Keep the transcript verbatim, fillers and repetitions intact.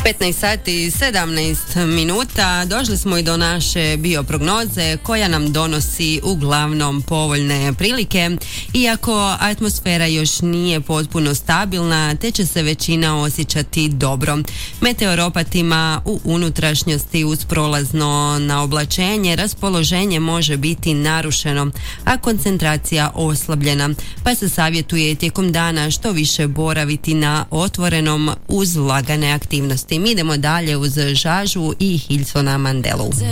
petnaest sati i sedamnaest minuta, došli smo i do naše bioprognoze koja nam donosi uglavnom povoljne prilike, iako atmosfera još nije potpuno stabilna, te će se većina osjećati dobro. Meteoropatima u unutrašnjosti uz prolazno naoblačenje raspoloženje može biti narušeno, a koncentracija oslabljena, pa se savjetuje tijekom dana što više boraviti na otvorenom uz lagane aktivnosti. Mi idemo dalje uz Žažu i Hilsona Mandelu.